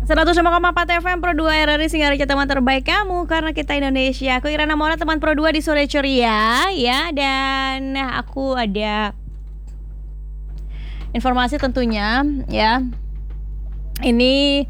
105,4 FM Pro 2 RRI Singgara teman terbaik kamu karena kita Indonesia. Aku Irana Maura, teman Pro 2 di sore ceria ya. Dan aku ada informasi tentunya ya. Ini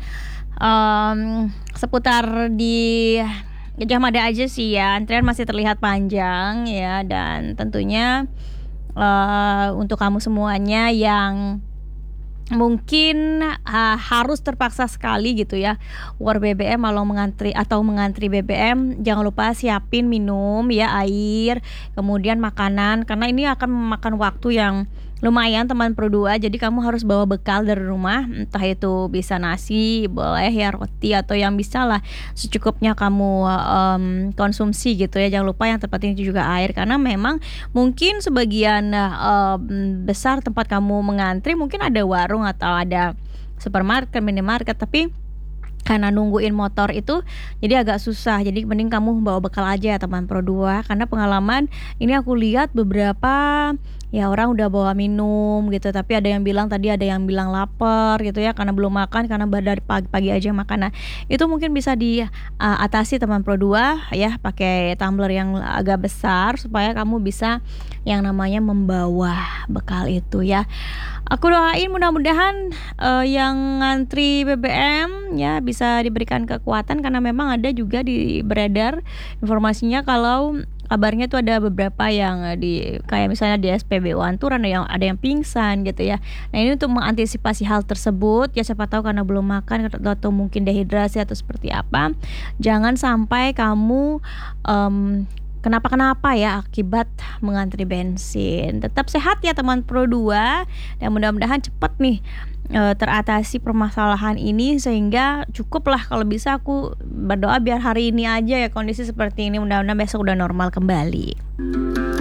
seputar di Gajah Mada aja sih ya. Antrian masih terlihat panjang ya. Dan tentunya untuk kamu semuanya yang mungkin harus terpaksa sekali gitu ya war BBM kalau mengantri BBM, jangan lupa siapin minum ya, air, kemudian makanan, karena ini akan memakan waktu yang lumayan teman Pro 2. Jadi kamu harus bawa bekal dari rumah, entah itu bisa nasi, boleh ya roti, atau yang bisa lah secukupnya kamu konsumsi gitu ya. Jangan lupa yang terpenting itu juga air, karena memang mungkin sebagian besar tempat kamu mengantri mungkin ada warung atau ada supermarket, minimarket, tapi karena nungguin motor itu jadi agak susah. Jadi mending kamu bawa bekal aja ya teman Pro 2, karena pengalaman ini aku lihat beberapa ya orang udah bawa minum gitu, tapi ada yang bilang bilang lapar gitu ya karena belum makan, karena dari pagi-pagi aja makan. Nah, itu mungkin bisa diatasi teman Pro 2 ya, pakai tumbler yang agak besar supaya kamu bisa yang namanya membawa bekal itu ya. Aku doain mudah-mudahan yang ngantri BBM ya bisa diberikan kekuatan, karena memang ada juga beredar informasinya kalau kabarnya tuh ada beberapa yang kayak misalnya di SPBU Anturan ada yang pingsan gitu ya. Nah, ini untuk mengantisipasi hal tersebut ya, siapa tahu karena belum makan atau mungkin dehidrasi atau seperti apa. Jangan sampai kamu kenapa-kenapa ya akibat mengantri bensin. Tetap sehat ya teman Pro 2, dan mudah-mudahan cepat nih teratasi permasalahan ini, sehingga cukup lah kalau bisa aku berdoa biar hari ini aja ya kondisi seperti ini, mudah-mudahan besok udah normal kembali.